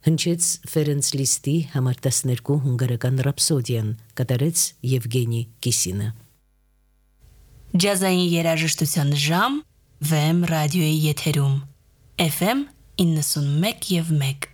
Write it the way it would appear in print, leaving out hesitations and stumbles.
Հնչեց Ֆերենց Լիստի համար 12 հունգարական ռապսոդիան, կատարեց Եվգենի Կիսինը։ Ջազային երաժշտության ժամ VM ռադիոյի եթերում FM 91 և 1